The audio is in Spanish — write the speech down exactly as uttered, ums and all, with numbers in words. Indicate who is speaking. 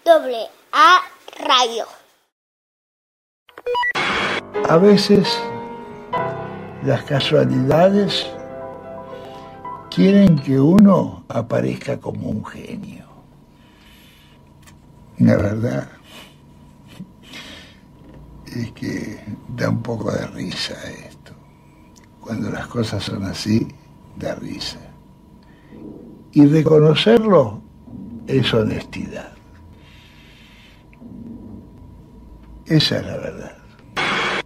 Speaker 1: Doble A Radio.
Speaker 2: A veces las casualidades quieren que uno aparezca como un genio. La verdad es que da un poco de risa esto. Cuando las cosas son así, da risa. Y reconocerlo es honestidad. Esa es la verdad.